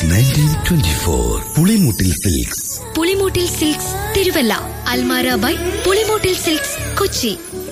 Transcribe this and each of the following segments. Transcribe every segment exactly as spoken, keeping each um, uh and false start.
Nineteen twenty four Pulimoottil silks. Pulimoottil silks Thiruvalla. Almara by Pulimoottil silks Kochi.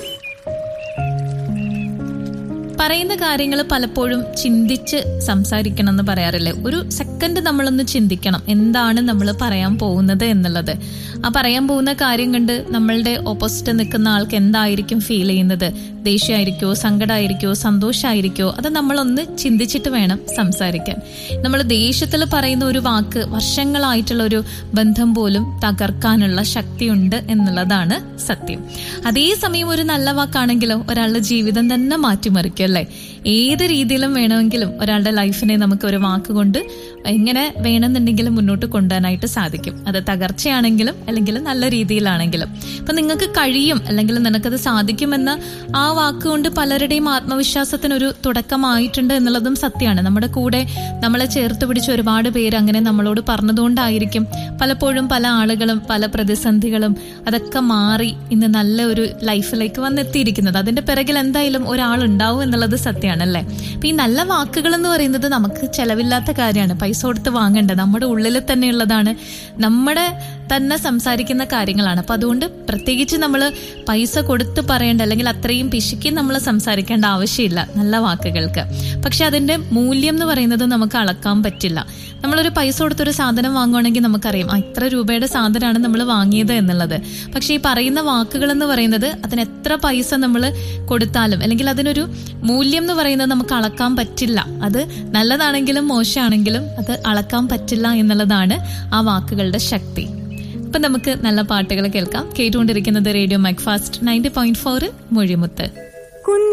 പറയുന്ന കാര്യങ്ങൾ പലപ്പോഴും ചിന്തിച്ച് സംസാരിക്കണം എന്ന് പറയാറില്ലേ? ഒരു സെക്കൻഡ് നമ്മളൊന്ന് ചിന്തിക്കണം എന്താണ് നമ്മൾ പറയാൻ പോകുന്നത് എന്നുള്ളത്. ആ പറയാൻ പോകുന്ന കാര്യം കണ്ട് നമ്മളുടെ ഓപ്പോസിറ്റ് നിൽക്കുന്ന ആൾക്ക് എന്തായിരിക്കും ഫീൽ ചെയ്യുന്നത്? ദേഷ്യമായിരിക്കോ, സങ്കടമായിരിക്കോ, സന്തോഷമായിരിക്കോ? അത് നമ്മളൊന്ന് ചിന്തിച്ചിട്ട് വേണം സംസാരിക്കാൻ. നമ്മൾ ദേഷ്യത്തിൽ പറയുന്ന ഒരു വാക്ക് വർഷങ്ങളായിട്ടുള്ള ഒരു ബന്ധം പോലും തകർക്കാനുള്ള ശക്തിയുണ്ട് എന്നുള്ളതാണ് സത്യം. അതേസമയം ഒരു നല്ല വാക്കാണെങ്കിലോ ഒരാളുടെ ജീവിതം തന്നെ മാറ്റിമറിക്കും അല്ലേ? ഏത് രീതിയിലും വേണമെങ്കിലും ഒരാളുടെ ലൈഫിനെ നമുക്ക് ഒരു വാക്കുകൊണ്ട് എങ്ങനെ വേണമെന്നുണ്ടെങ്കിലും മുന്നോട്ട് കൊണ്ടുപോകാനായിട്ട് സാധിക്കും. അത് തകർച്ചയാണെങ്കിലും അല്ലെങ്കിൽ നല്ല രീതിയിലാണെങ്കിലും. ഇപ്പൊ നിങ്ങൾക്ക് കഴിയും അല്ലെങ്കിൽ നിനക്കത് സാധിക്കുമെന്ന ആ വാക്കുകൊണ്ട് പലരുടെയും ആത്മവിശ്വാസത്തിനൊരു തുടക്കമായിട്ടുണ്ട് എന്നുള്ളതും സത്യമാണ്. നമ്മുടെ കൂടെ നമ്മളെ ചേർത്ത് പിടിച്ച ഒരുപാട് പേര് അങ്ങനെ നമ്മളോട് പറഞ്ഞതുകൊണ്ടായിരിക്കും പലപ്പോഴും പല ആളുകളും പല പ്രതിസന്ധികളും അതൊക്കെ മാറി ഇന്ന് നല്ല ഒരു ലൈഫിലേക്ക് വന്നെത്തിയിരിക്കുന്നത്. അതിന്റെ പിറകിൽ എന്തായാലും ഒരാളുണ്ടാവും എന്നുള്ളത് സത്യമാണല്ലേ? അപ്പൊ ഈ നല്ല വാക്കുകൾ എന്ന് പറയുന്നത് നമുക്ക് ചെലവില്ലാത്ത കാര്യമാണ്, പൈസ കൊടുത്ത് വാങ്ങേണ്ട, നമ്മുടെ ഉള്ളിൽ തന്നെയുള്ളതാണ്, നമ്മുടെ തന്നെ സംസാരിക്കുന്ന കാര്യങ്ങളാണ്. അപ്പൊ അതുകൊണ്ട് പ്രത്യേകിച്ച് നമ്മൾ പൈസ കൊടുത്ത് പറയേണ്ട അല്ലെങ്കിൽ അത്രയും പിശുക്കി നമ്മൾ സംസാരിക്കേണ്ട ആവശ്യമില്ല നല്ല വാക്കുകൾക്ക്. പക്ഷെ അതിന്റെ മൂല്യം എന്ന് പറയുന്നത് നമുക്ക് അളക്കാൻ പറ്റില്ല. നമ്മളൊരു പൈസ കൊടുത്തൊരു സാധനം വാങ്ങുവാണെങ്കിൽ നമുക്കറിയാം ഇത്ര രൂപയുടെ സാധനമാണ് നമ്മൾ വാങ്ങിയത് എന്നുള്ളത്. പക്ഷെ ഈ പറയുന്ന വാക്കുകൾ എന്ന് പറയുന്നത് അതിന് എത്ര പൈസ നമ്മൾ കൊടുത്താലും അല്ലെങ്കിൽ അതിനൊരു മൂല്യം എന്ന് പറയുന്നത് നമുക്ക് അളക്കാൻ പറ്റില്ല. അത് നല്ലതാണെങ്കിലും മോശമാണെങ്കിലും അത് അളക്കാൻ പറ്റില്ല എന്നുള്ളതാണ് ആ വാക്കുകളുടെ ശക്തി. അപ്പൊ നമുക്ക് നല്ല പാട്ടുകൾ കേൾക്കാം. കേട്ടുകൊണ്ടിരിക്കുന്നത് radio Macfast ninety point four മൊഴിമുത്ത്.